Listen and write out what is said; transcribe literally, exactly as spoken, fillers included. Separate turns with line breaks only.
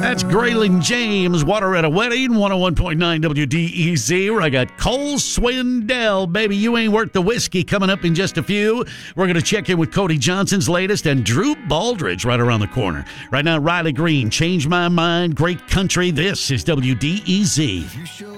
That's Graylin James, Water at a Wedding, one oh one point nine W D E Z, where I got Cole Swindell. Baby, you ain't worth the whiskey coming up in just a few. We're going to check in with Cody Johnson's latest and Drew Baldridge right around the corner. Right now, Riley Green, Change My Mind, Great Country. This is W D E Z.